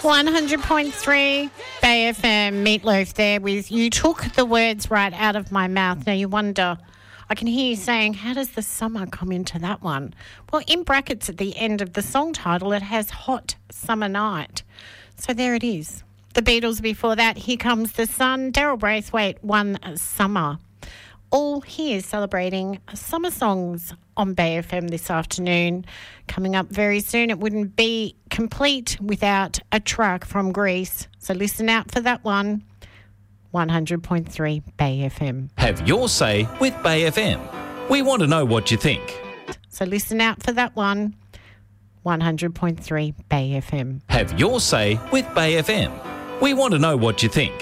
100.3 Bay FM, Meatloaf there with You Took the Words Right Out of My Mouth. Now you wonder, I can hear you saying, how does the summer come into that one? Well, in brackets at the end of the song title, it has Hot Summer Night. So there it is. The Beatles before that, Here Comes the Sun, Daryl Braithwaite, One Summer. All here celebrating summer songs on Bay FM this afternoon. Coming up very soon, it wouldn't be complete without a track from Greece. So listen out for that one. 100.3 Bay FM. Have your say with Bay FM. We want to know what you think. So listen out for that one. 100.3 Bay FM. Have your say with Bay FM. We want to know what you think.